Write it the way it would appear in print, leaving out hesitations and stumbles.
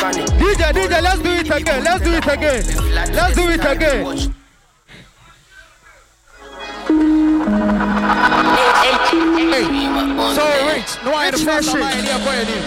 DJ, let's do it again. Let's do it again. Let's do it again. Hey, so rich. No, I had a fresh shit.